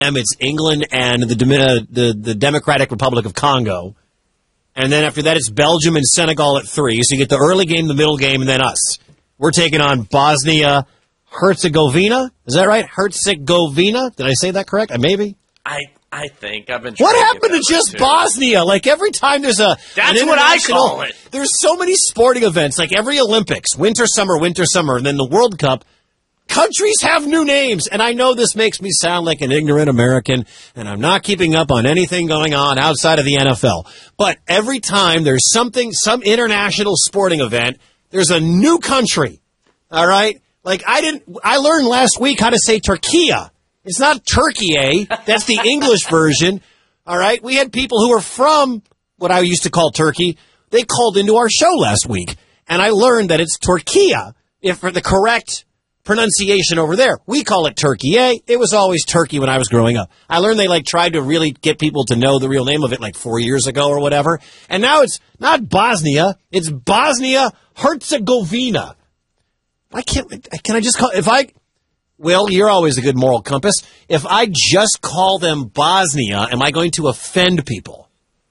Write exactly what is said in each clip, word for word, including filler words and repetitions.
It's England and the, the the Democratic Republic of Congo. And then after that, it's Belgium and Senegal at three. So you get the early game, the middle game, and then us. We're taking on Bosnia Herzegovina. Is that right? Herzegovina? Did I say that correct? Maybe. I I think I've been. What happened to just too. Bosnia? Like every time there's a that's what I call it. There's so many sporting events, like every Olympics, winter, summer, winter, summer, and then the World Cup. Countries have new names, and I know this makes me sound like an ignorant American, and I'm not keeping up on anything going on outside of the N F L. But every time there's something, some international sporting event, there's a new country. All right? Like I didn't, I learned last week how to say Turkiya. It's not Turkey, eh? That's the English version. All right? We had people who were from what I used to call Turkey. They called into our show last week, and I learned that it's Turkiya if for the correct pronunciation over there. We call it Turkey, eh? It was always Turkey when I was growing up. I learned they like tried to really get people to know the real name of it like four years ago or whatever. And now it's not Bosnia, it's Bosnia Herzegovina. I can't, can I just call, if I, well, you're always a good moral compass. If I just call them Bosnia, am I going to offend people?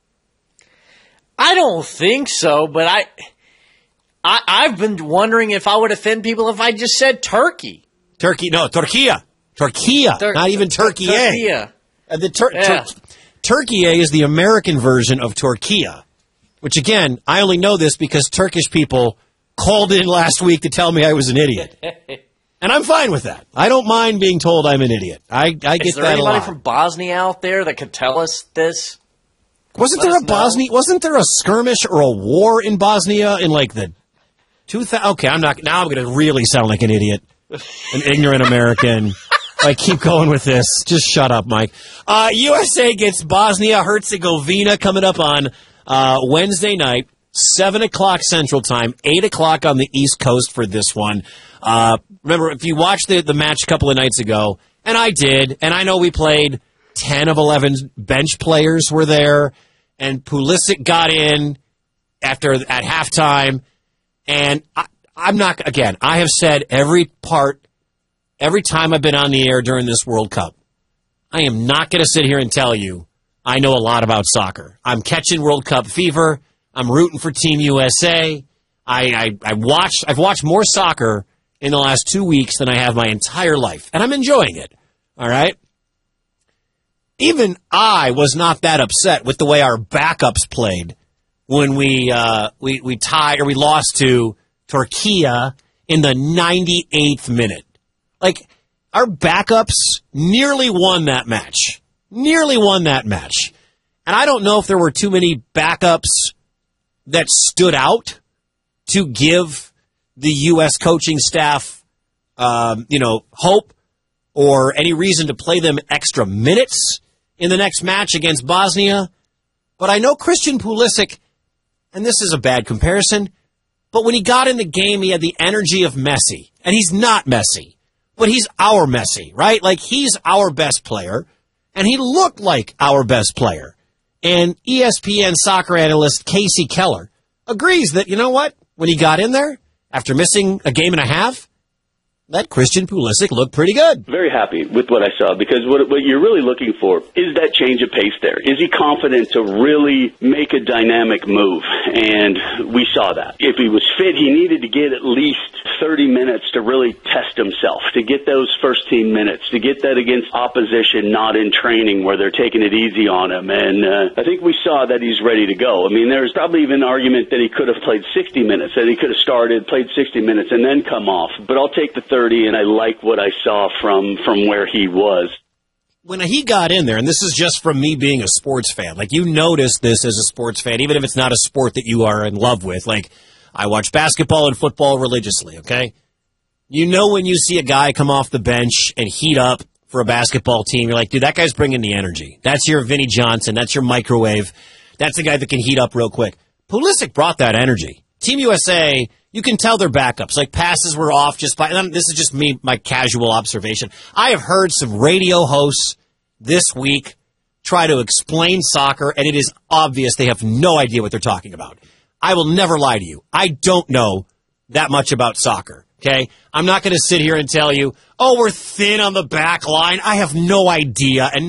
I don't think so, but I... I, I've been wondering if I would offend people if I just said Turkey. Turkey, no, Turkiya. Turkiya, Tur- not even Turkey. Turkiya. Uh, the tur- yeah. tur- Turkiya is the American version of Turkiya, which, again, I only know this because Turkish people called in last week to tell me I was an idiot. And I'm fine with that. I don't mind being told I'm an idiot. I, I get that a lot. Is there anybody from Bosnia out there that could tell us this? Wasn't Let there a Bosnia? Wasn't there a skirmish or a war in Bosnia in like the two thousand? Okay, I'm not. Now I'm going to really sound like an idiot, an ignorant American. I keep going with this. Just shut up, Mike. Uh, U S A gets Bosnia Herzegovina coming up on uh, Wednesday night, seven o'clock Central Time, eight o'clock on the East Coast for this one. Uh, remember, if you watched the, the match a couple of nights ago, and I did, and I know we played ten of eleven bench players were there, and Pulisic got in after at halftime, and I, I'm not, again, I have said every part, every time I've been on the air during this World Cup, I am not going to sit here and tell you I know a lot about soccer. I'm catching World Cup fever. I'm rooting for Team U S A. I, I, I watched, I've watched more soccer in the last two weeks than I have my entire life, and I'm enjoying it. All right? Even I was not that upset with the way our backups played when we uh, we we tied or we lost to Turkiya in the ninety-eighth minute. Like, our backups nearly won that match. Nearly won that match. And I don't know if there were too many backups that stood out to give the U S coaching staff, um, you know, hope or any reason to play them extra minutes in the next match against Bosnia. But I know Christian Pulisic, and this is a bad comparison, but when he got in the game, he had the energy of Messi. And he's not Messi, but he's our Messi, right? Like, he's our best player, and he looked like our best player. And E S P N soccer analyst Casey Keller agrees that, you know what? When he got in there, after missing a game and a half, that Christian Pulisic looked pretty good. Very happy with what I saw, because what, what you're really looking for is that change of pace there. Is he confident to really make a dynamic move? And we saw that. If he was fit, he needed to get at least thirty minutes to really test himself, to get those first team minutes, to get that against opposition, not in training where they're taking it easy on him. And uh, I think we saw that he's ready to go. I mean, there's probably even an argument that he could have played sixty minutes, that he could have started, played sixty minutes, and then come off. But I'll take the thirty, and I like what I saw from, from where he was. When he got in there, and this is just from me being a sports fan, like, you notice this as a sports fan, even if it's not a sport that you are in love with. Like, I watch basketball and football religiously, okay? You know when you see a guy come off the bench and heat up for a basketball team, you're like, dude, that guy's bringing the energy. That's your Vinnie Johnson. That's your microwave. That's the guy that can heat up real quick. Pulisic brought that energy. Team U S A, you can tell they're backups. Like, passes were off just by, and this is just me, my casual observation. I have heard some radio hosts this week try to explain soccer, and it is obvious they have no idea what they're talking about. I will never lie to you. I don't know that much about soccer. Okay? I'm not going to sit here and tell you, oh, we're thin on the back line. I have no idea. And